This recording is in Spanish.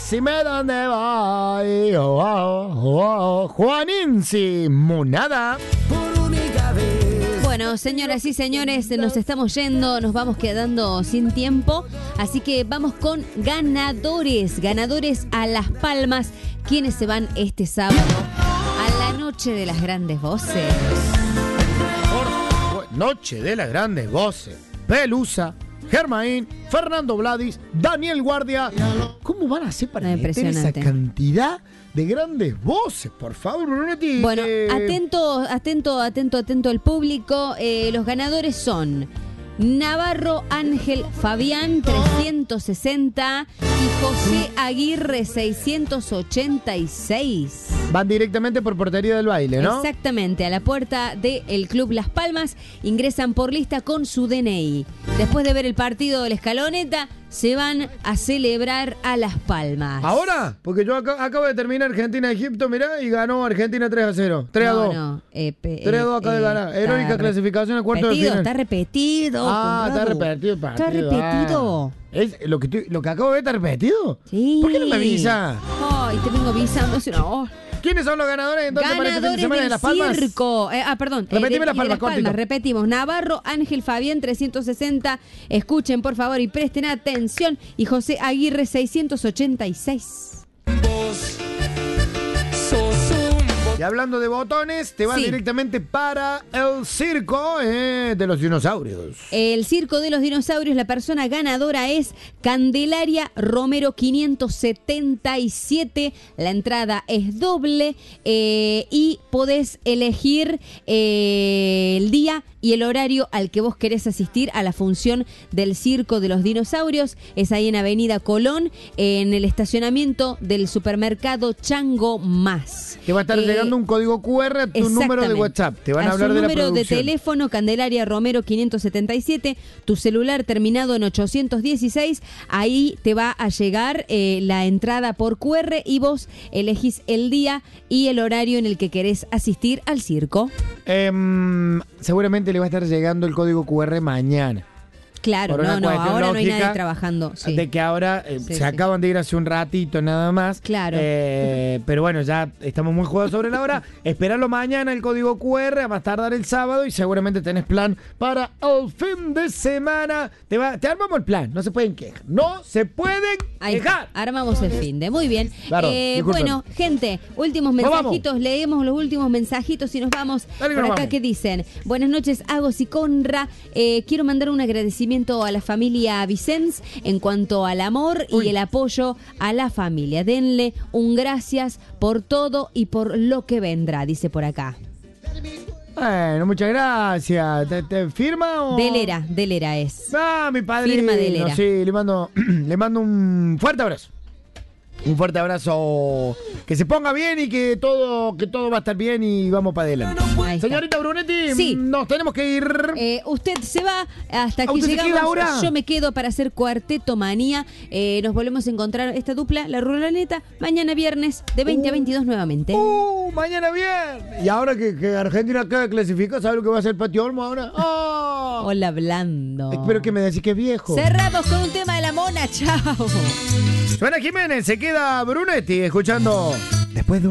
decime dónde voy. Oh, oh, oh, oh. Juanín Simonada. Bueno, señoras y señores, nos estamos yendo, nos vamos quedando sin tiempo, así que vamos con ganadores a Las Palmas, quienes se van este sábado a la Noche de las Grandes Voces. Noche de las Grandes Voces. Pelusa, Germain, Fernando Vladis, Daniel Guardia. ¿Cómo van a hacer para meter esa cantidad de grandes voces? Por favor, Brunetti. Bueno, atento el público. Los ganadores son Navarro Ángel Fabián, 360, y José Aguirre, 686. Van directamente por Portería del Baile, ¿no? Exactamente, a la puerta del Club Las Palmas, ingresan por lista con su DNI. Después de ver el partido de la Escaloneta, se van a celebrar a Las Palmas. ¿Ahora? Porque yo acabo de terminar Argentina-Egipto, mirá, y ganó Argentina 3-0. 3-2. No, 3-2 acaba de ganar. Heroica clasificación al cuarto de final. Está repetido. Está repetido el partido. Está repetido. Lo que acabo de ver está repetido. Sí. ¿Por qué no me avisa? Ay, te vengo avisando hace una hora. ¿Quiénes son los ganadores entonces para este fin de semana de Las Palmas? Circo. Repetime Las Palmas, cortito. Repetimos. Navarro Ángel Fabián, 360. Escuchen, por favor, y presten atención. Y José Aguirre, 686. Y hablando de botones, te vas directamente para el circo de los dinosaurios. El circo de los dinosaurios, la persona ganadora es Candelaria Romero, 577. La entrada es doble y podés elegir el día y el horario al que vos querés asistir a la función del circo de los dinosaurios. Es ahí en Avenida Colón, en el estacionamiento del supermercado Chango Más. Te va a estar llegando un código QR a tu número de WhatsApp. Te van a hablar de la producción. Número de teléfono, Candelaria Romero 577, tu celular terminado en 816. Ahí te va a llegar la entrada por QR y vos elegís el día y el horario en el que querés asistir al circo. Seguramente le va a estar llegando el código QR mañana. Claro, ahora no hay nadie trabajando. Sí. De que ahora se acaban de ir hace un ratito nada más. Claro. Pero bueno, ya estamos muy jugados sobre la hora. Esperalo mañana el código QR, a más tardar el sábado y seguramente tenés plan para el fin de semana. Te armamos el plan, no se pueden quejar. No se pueden quejar. Armamos el fin de. Muy bien. Claro, bueno, gente, últimos mensajitos. Leemos los últimos mensajitos y nos vamos. Dale, por acá vamos. que dicen: buenas noches, Agos y Conra. Quiero mandar un agradecimiento a la familia Vicens en cuanto al amor y el apoyo a la familia. Denle un gracias por todo y por lo que vendrá, dice por acá. Bueno, muchas gracias. ¿Te firma o...? Delera es. Mi padre. Firma Delera. Sí, le mando un fuerte abrazo. Un fuerte abrazo. Que se ponga bien y que todo va a estar bien y vamos para adelante. Señorita Brunetti, sí, nos tenemos que ir. Usted se va, hasta aquí ¿Usted llegamos. se queda ahora? Yo me quedo para hacer Cuarteto Manía. Nos volvemos a encontrar esta dupla, la Ruraneta, mañana viernes de 20 a 22 nuevamente. Mañana viernes. Y ahora que Argentina acaba de clasificar, ¿sabe lo que va a hacer Patio Olmo ahora? Hola, Blando. Espero que me decís que es viejo. Cerramos con un tema de la mona. Chao. Suena Jiménez, se queda Brunetti escuchando Después de